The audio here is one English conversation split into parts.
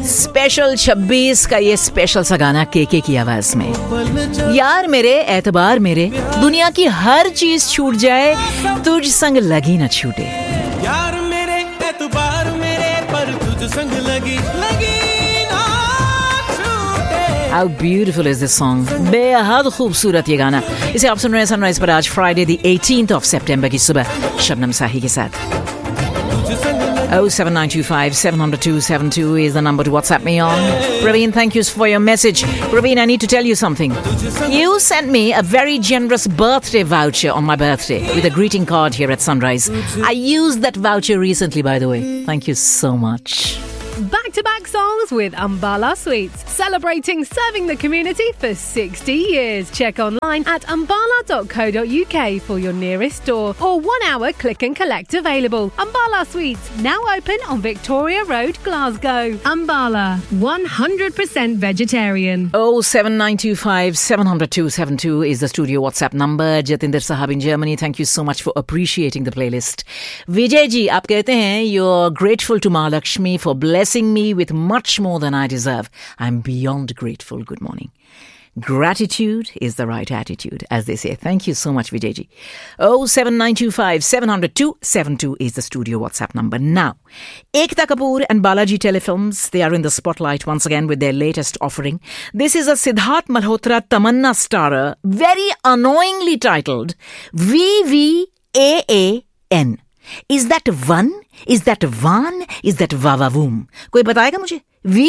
Special 26 का ये special सा गाना केके की आवाज में। यार मेरे एतबार मेरे, दुनिया की हर चीज छूट जाए, तुझ संग लगी न छूटे। यार मेरे एतबार मेरे, पर तुझ संग लगी ना छूटे। How beautiful is this song? बेहद खूबसूरत ये गाना। इसे आप सुन रहे हैं सनराइज पर आज Friday the 18th of September की सुबह शबनम साही के साथ। 07925 702 72 is the number to WhatsApp me on. Praveen, thank you for your message. Praveen, I need to tell you something. You sent me a very generous birthday voucher on my birthday with a greeting card here at Sunrise. I used that voucher recently, by the way. Thank you so much. Back-to-back songs with Ambala Sweets, celebrating serving the community for 60 years. Check online at ambala.co.uk for your nearest store or 1 hour click and collect available. Ambala Sweets, now open on Victoria Road, Glasgow. Ambala, 100% vegetarian. 07925 702 72 is the studio WhatsApp number. Jatinder Sahab in Germany, thank you so much for appreciating the playlist. Vijay ji, aap kehte hain, you're grateful to Mahalakshmi for blessing me with much more than I deserve. I'm beyond grateful. Good morning. Gratitude is the right attitude, as they say. Thank you so much, Vijayji. 07925 702 72 is the studio WhatsApp number. Now, Ekta Kapoor and Balaji Telefilms, they are in the spotlight once again with their latest offering. This is a Siddharth Malhotra Tamanna starrer, very annoyingly titled VVAAN. Is that one? Is that van? Is that vavavoom? कोई बताएगा मुझे?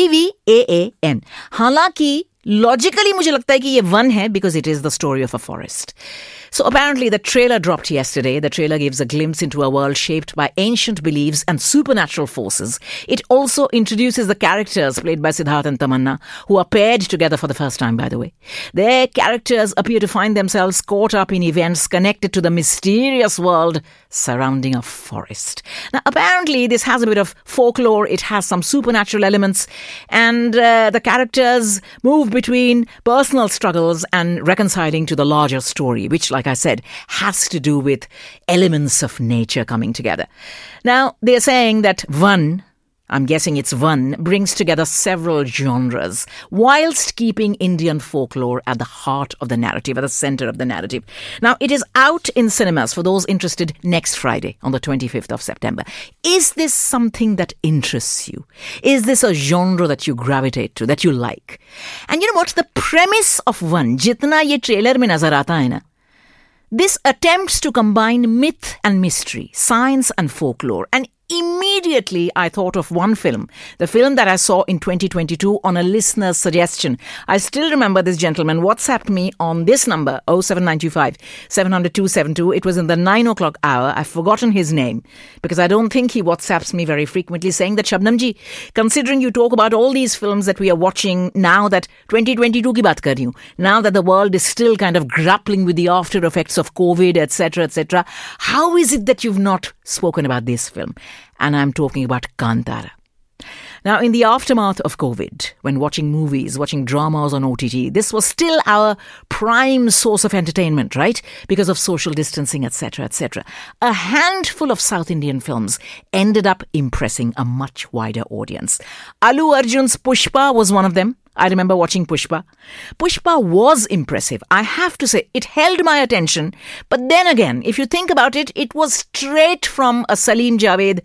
VVAAN. हालांकि logically मुझे लगता है कि ये one है because it is the story of a forest. So apparently the trailer dropped yesterday. The trailer gives a glimpse into a world shaped by ancient beliefs and supernatural forces. It also introduces the characters played by Siddharth and Tamanna, who are paired together for the first time, by the way. Their characters appear to find themselves caught up in events connected to the mysterious world surrounding a forest. Now, apparently this has a bit of folklore. It has some supernatural elements, and the characters move between personal struggles and reconciling to the larger story, which, like I said, has to do with elements of nature coming together. Now, they're saying that one, I'm guessing it's one, brings together several genres whilst keeping Indian folklore at the heart of the narrative, at the center of the narrative. Now, it is out in cinemas for those interested next Friday on the 25th of September. Is this something that interests you? Is this a genre that you gravitate to, that you like? And you know what? The premise of one, jitna ye trailer mein nazar aata hai na, this attempts to combine myth and mystery, science and folklore, and immediately I thought of one film, the film that I saw in 2022 on a listener's suggestion. I still remember this gentleman WhatsApped me on this number, 07925 702 72. It was in the 9 o'clock hour. I've forgotten his name because I don't think he WhatsApps me very frequently, saying that Shabnamji, considering you talk about all these films that we are watching now that 2022 ki baat kar rahi hu, now that the world is still kind of grappling with the after effects of COVID, etc., how is it that you've not spoken about this film? And I'm talking about Kantara. Now, in the aftermath of COVID, when watching movies, watching dramas on OTT, this was still our prime source of entertainment, right? Because of social distancing, etc. A handful of South Indian films ended up impressing a much wider audience. Allu Arjun's Pushpa was one of them. I remember watching Pushpa. Pushpa was impressive. I have to say, it held my attention. But then again, if you think about it, it was straight from a Salim Javed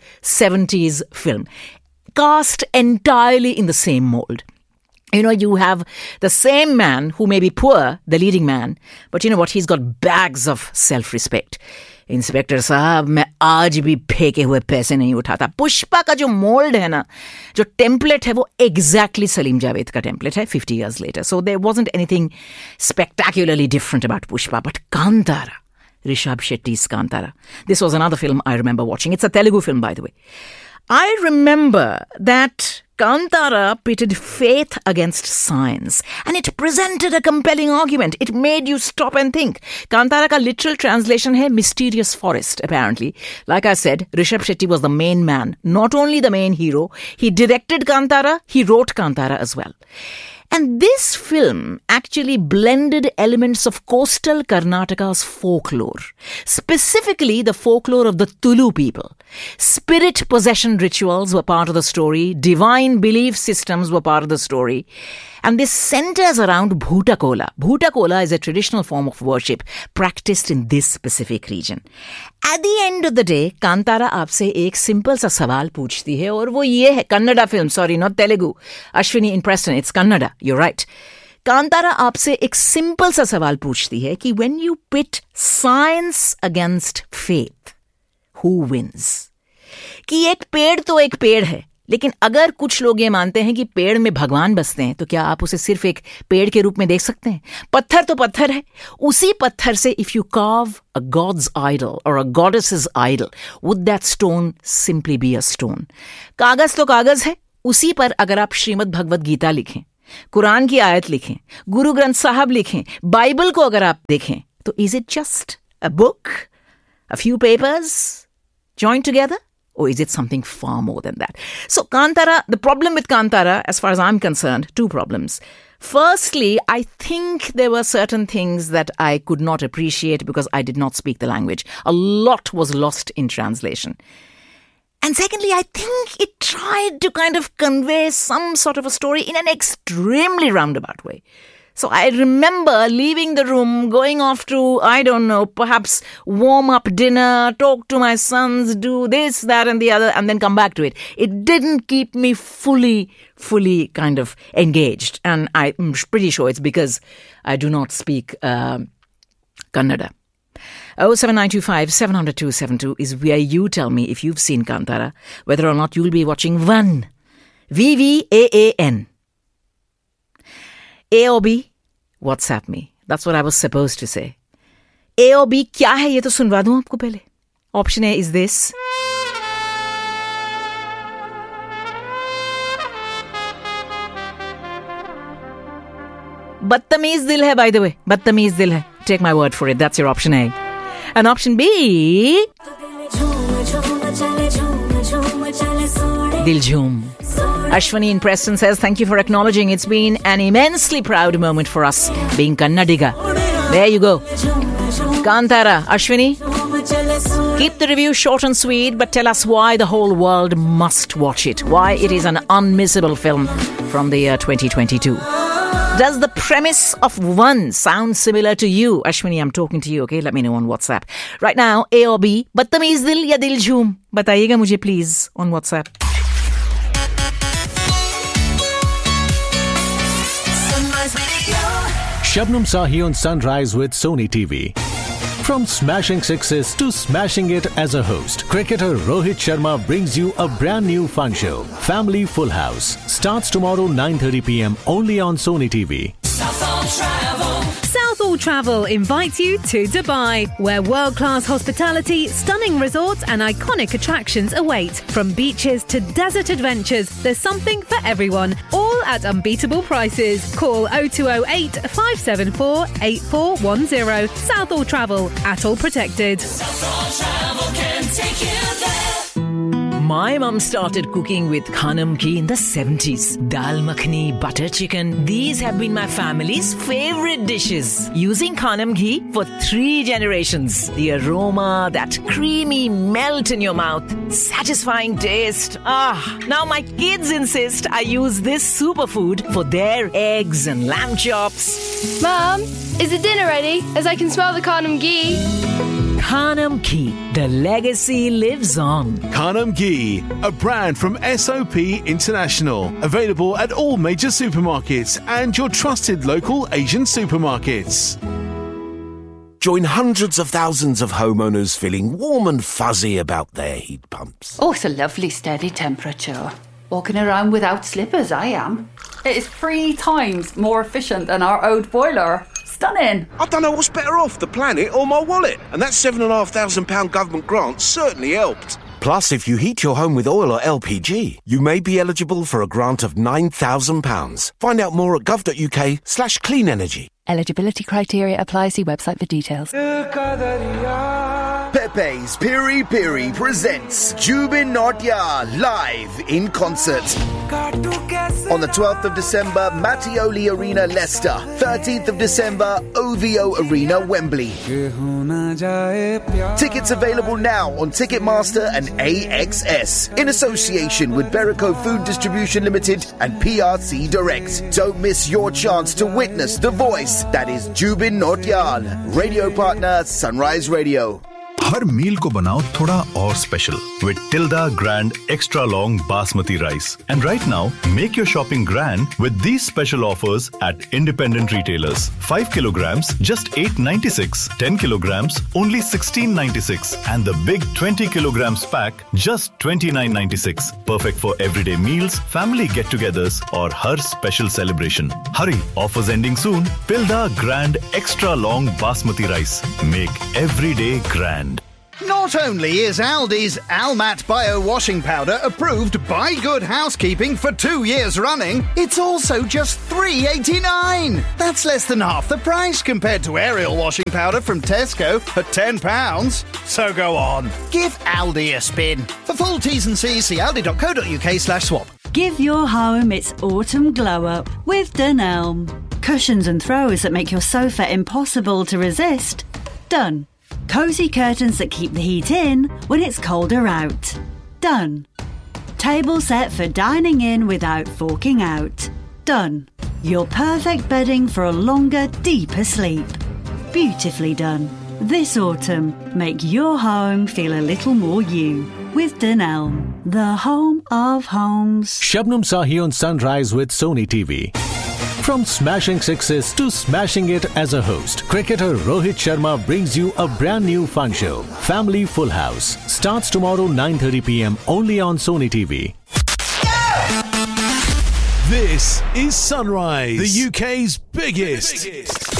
70s film, cast entirely in the same mold. You know, you have the same man who may be poor, the leading man, but you know what? He's got bags of self-respect. Inspector साहब, मैं आज भी फेंके हुए पैसे नहीं उठाता. पुष्पा का जो मोल्ड है ना, जो टेम्पलेट है, वो एग्जैक्टली सलीम जावेद का टेम्पलेट है 50 years later. So there wasn't anything spectacularly different about Pushpa. But Kantara, Rishabh Shetty's Kantara, this was another film I remember watching. It's a Telugu film, by the way. I remember that Kantara pitted faith against science, and it presented a compelling argument. It made you stop and think. Kantara ka literal translation hai mysterious forest, apparently. Like I said, Rishabh Shetty was the main man, not only the main hero. He directed Kantara, he wrote Kantara as well. And this film actually blended elements of coastal Karnataka's folklore, specifically the folklore of the Tulu people. Spirit possession rituals were part of the story, divine belief systems were part of the story, and this centers around Bhuta Kola. Bhuta Kola is a traditional form of worship practiced in this specific region. At the end of the day, Kantara आपसे एक simple सा सवाल पूछती है और वो ये है, Kannada film, sorry, not Telugu. Ashwini in Preston, it's Kannada, you're right. Kantara आपसे एक simple सा सवाल पूछती है कि when you pit science against faith, who wins? कि एक पेड़ तो एक पेड़ है, लेकिन अगर कुछ लोग ये मानते हैं कि पेड़ में भगवान बसते हैं तो क्या आप उसे सिर्फ एक पेड़ के रूप में देख सकते हैं? पत्थर तो पत्थर है, उसी पत्थर से if you carve a god's idol or a goddess's idol, would that stone simply be a stone? कागज तो कागज है, उसी पर अगर आप श्रीमद् भगवद गीता लिखें, कुरान की आयत लिखें, गुरु ग्रंथ साहब लिखें, बाइबल को अगर आप देखें, तो is it just a book, a few papers joined together? Or is it something far more than that? So Kantara, the problem with Kantara, as far as I'm concerned, two problems. Firstly, I think there were certain things that I could not appreciate because I did not speak the language. A lot was lost in translation. And secondly, I think it tried to kind of convey some sort of a story in an extremely roundabout way. So I remember leaving the room, going off to, I don't know, perhaps warm up dinner, talk to my sons, do this, that and the other, and then come back to it. It didn't keep me fully kind of engaged. And I'm pretty sure it's because I do not speak Kannada. 07925 700-272 is where you tell me if you've seen Kantara, whether or not you'll be watching Van. VVAAN. A or B, WhatsApp me. That's what I was supposed to say. A or B, क्या है ये तो सुनवा दूं आपको पहले. Option A is this. बदतमीज दिल है, by the way. बदतमीज दिल है. Take my word for it. That's your option A. And option B, Dil Jhoom. Ashwini in Preston says, thank you for acknowledging. It's been an immensely proud moment for us being Kannadiga. There you go. Kantara, Ashwini, keep the review short and sweet, but tell us why the whole world must watch it. Why it is an unmissable film from the year 2022. Does the premise of One sound similar to you? Ashwini, I'm talking to you, okay? Let me know on WhatsApp. Right now, A or B, बदतमीज दिल या दिल झूम? बताइएगा मुझे please on WhatsApp. Shabnam Sahi on Sunrise with Sony TV. From smashing sixes to smashing it as a host, cricketer Rohit Sharma brings you a brand new fun show. Family Full House starts tomorrow 9:30 p.m. only on Sony TV. Southall Travel invites you to Dubai, where world-class hospitality, stunning resorts and iconic attractions await. From beaches to desert adventures, there's something for everyone, all at unbeatable prices. Call 0208 574 8410. Southall Travel, Atoll Protected. Southall Travel can take you there. My mum started cooking with Khanam Ghee in the 70s. Dal makhani, butter chicken. These have been my family's favorite dishes. Using Khanam Ghee for 3 generations. The aroma, that creamy melt in your mouth. Satisfying taste. Now my kids insist I use this superfood for their eggs and lamb chops. Mum, is the dinner ready? As I can smell the Khanam Ghee. Khanam Ghee. The legacy lives on. Khanam Ghee, a brand from SOP International. Available at all major supermarkets and your trusted local Asian supermarkets. Join hundreds of thousands of homeowners feeling warm and fuzzy about their heat pumps. Oh, it's a lovely steady temperature. Walking around without slippers, I am. It is 3 times more efficient than our old boiler. Stunning. I don't know what's better off, the planet or my wallet. And that £7,500 government grant certainly helped. Plus, if you heat your home with oil or LPG, you may be eligible for a grant of £9,000. Find out more at gov.uk/clean energy. Eligibility criteria apply. See website for details. Better Pepe's Piri Piri presents Jubin Nautiyal live in concert. On the 12th of December, Mattioli Arena, Leicester. 13th of December, OVO Arena, Wembley. Tickets available now on Ticketmaster and AXS in association with Berico Food Distribution Limited and PRC Direct. Don't miss your chance to witness the voice that is Jubin Nautiyal. Radio partner Sunrise Radio. हर मील को बनाओ थोड़ा और special with Tilda Grand Extra Long Basmati Rice. And right now, make your shopping grand with these special offers at independent retailers. 5 kilograms, just $8.96. 10 kilograms, only $16.96. And the big 20 kilograms pack, just $29.96. Perfect for everyday meals, family get-togethers, or her special celebration. Hurry, offers ending soon. Tilda Grand Extra Long Basmati Rice. Make every day grand. Not only is Aldi's Almat Bio Washing Powder approved by Good Housekeeping for 2 years running, it's also just $3.89. That's less than half the price compared to Ariel washing powder from Tesco at £10. So go on, give Aldi a spin. For full T's and C's, see aldi.co.uk/swap. Give your home its autumn glow-up with Dunelm. Cushions and throws that make your sofa impossible to resist. Done. Cosy curtains that keep the heat in when it's colder out. Done. Table set for dining in without forking out. Done. Your perfect bedding for a longer, deeper sleep. Beautifully done. This autumn, make your home feel a little more you with Dunelm, the home of homes. Shabnam Sahi on Sunrise with Sony TV. From smashing sixes to smashing it as a host, cricketer Rohit Sharma brings you a brand new fun show, Family Full House. Starts tomorrow 9:30 p.m. only on Sony TV. This is Sunrise, the UK's biggest